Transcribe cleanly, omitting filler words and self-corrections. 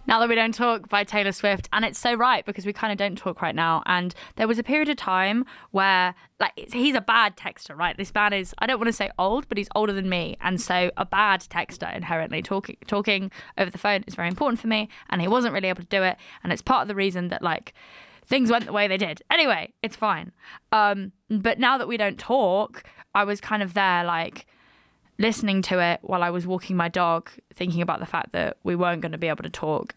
Now That We Don't Talk by Taylor Swift. And it's so right, because we kind of don't talk right now. And there was a period of time where, like, he's a bad texter, right? This man is, I don't want to say old, but he's older than me. And so a bad texter inherently, talking over the phone is very important for me. And he wasn't really able to do it. And it's part of the reason that, like, things went the way they did. Anyway, it's fine. But now that we don't talk, I was kind of there, like, listening to it while I was walking my dog, thinking about the fact that we weren't going to be able to talk.